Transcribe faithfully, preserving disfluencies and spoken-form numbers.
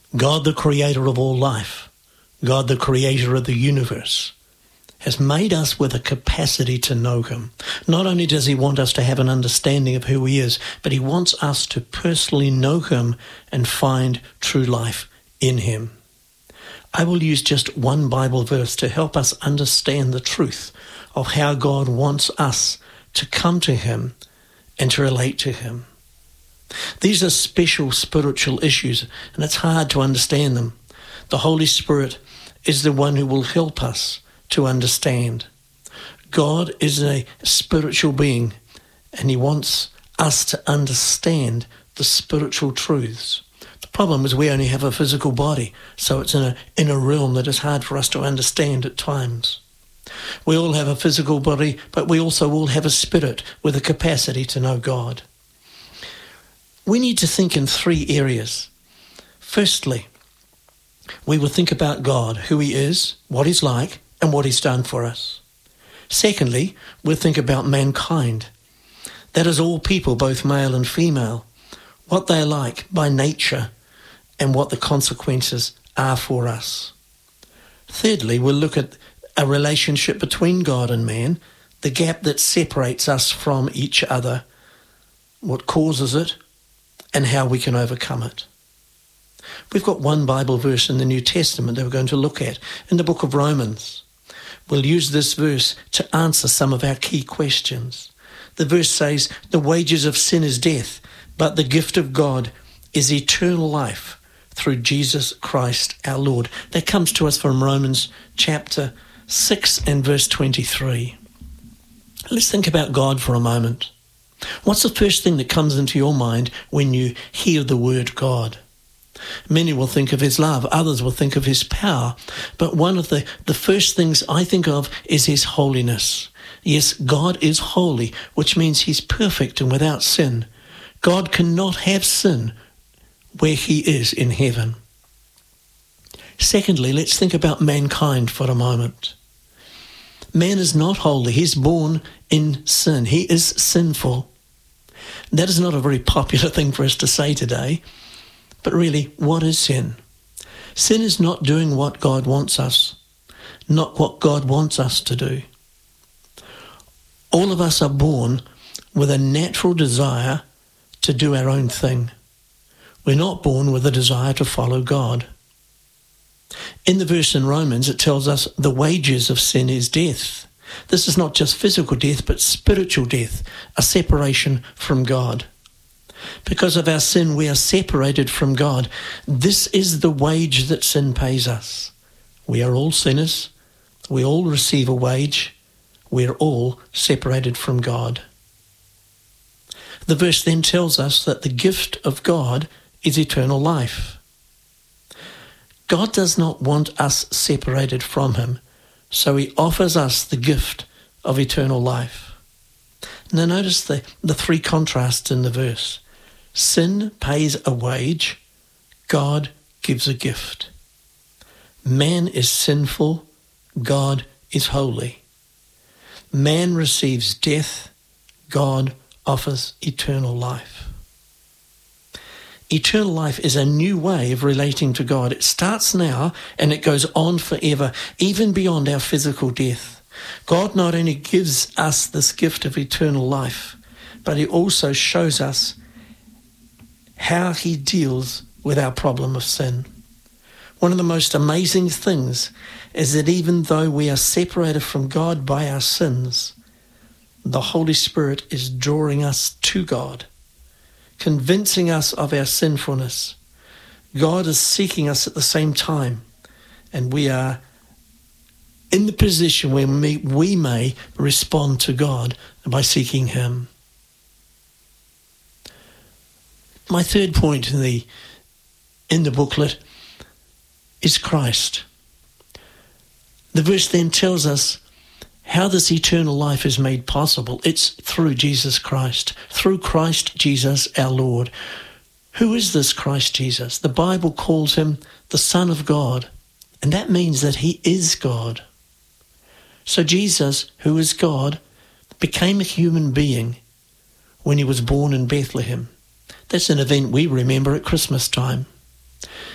God, the creator of all life, God, the creator of the universe, has made us with a capacity to know him. Not only does he want us to have an understanding of who he is, but he wants us to personally know him and find true life in him. I will use just one Bible verse to help us understand the truth of how God wants us to come to him and to relate to him. These are special spiritual issues, and it's hard to understand them. The Holy Spirit is the one who will help us to understand. God is a spiritual being, and he wants us to understand the spiritual truths. The problem is we only have a physical body, so it's in a, in a realm that is hard for us to understand at times. We all have a physical body, but we also all have a spirit with a capacity to know God. We need to think in three areas. Firstly, we will think about God, who he is, what he's like, and what he's done for us. Secondly, we'll think about mankind. That is all people, both male and female, what they're like by nature and what the consequences are for us. Thirdly, we'll look at a relationship between God and man, the gap that separates us from each other, what causes it, and how we can overcome it. We've got one Bible verse in the New Testament that we're going to look at in the book of Romans. We'll use this verse to answer some of our key questions. The verse says, "The wages of sin is death, but the gift of God is eternal life through Jesus Christ our Lord." That comes to us from Romans chapter six and verse twenty-three. Let's think about God for a moment. What's the first thing that comes into your mind when you hear the word God? Many will think of his love, others will think of his power, but one of the, the first things I think of is his holiness. Yes, God is holy, which means he's perfect and without sin. God cannot have sin where he is in heaven. Secondly, let's think about mankind for a moment. Man is not holy. He's born in sin. He is sinful. That is not a very popular thing for us to say today. But really, what is sin? Sin is not doing what God wants us, not what God wants us to do. All of us are born with a natural desire to do our own thing. We're not born with a desire to follow God. In the verse in Romans, it tells us the wages of sin is death. This is not just physical death, but spiritual death, a separation from God. Because of our sin, we are separated from God. This is the wage that sin pays us. We are all sinners. We all receive a wage. We're all separated from God. The verse then tells us that the gift of God is eternal life. God does not want us separated from him, so he offers us the gift of eternal life. Now notice the, the three contrasts in the verse. Sin pays a wage, God gives a gift. Man is sinful, God is holy. Man receives death, God offers eternal life. Eternal life is a new way of relating to God. It starts now and it goes on forever, even beyond our physical death. God not only gives us this gift of eternal life, but he also shows us how he deals with our problem of sin. One of the most amazing things is that even though we are separated from God by our sins, the Holy Spirit is drawing us to God, convincing us of our sinfulness. God is seeking us at the same time, and we are in the position where we, we may respond to God by seeking him. My third point in the in the booklet is Christ. The verse then tells us how this eternal life is made possible. It's through Jesus Christ, through Christ Jesus our Lord. Who is this Christ Jesus? The Bible calls him the Son of God, and that means that he is God. So Jesus, who is God, became a human being when he was born in Bethlehem. That's an event we remember at Christmas time.